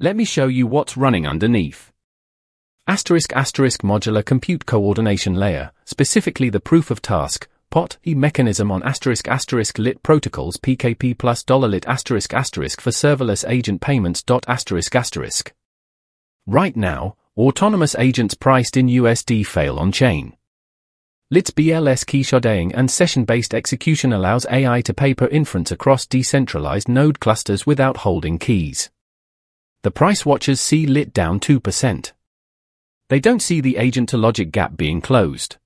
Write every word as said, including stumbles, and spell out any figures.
Let me show you what's running underneath. Asterisk asterisk modular compute coordination layer, specifically the proof of task, P O T, mechanism on asterisk asterisk lit protocols P K P plus dollar lit asterisk asterisk for serverless agent payments dot asterisk asterisk. Right now, autonomous agents priced in U S D fail on chain. Lit's B L S key sharding and session-based execution allows A I to pay per inference across decentralized node clusters without holding keys. The price watchers see Lit down two percent. They don't see the agent-to-logic gap being closed.